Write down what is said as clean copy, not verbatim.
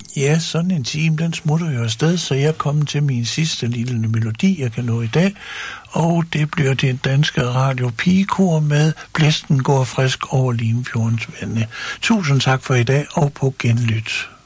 Ja, sådan en time, den smutter jo afsted, så jeg kommer til min sidste lille melodi, jeg kan nå i dag. Og det bliver det danske Radio Pigekor med Blæsten går frisk over Limfjordens vande. Tusind tak for i dag, og på genlyt.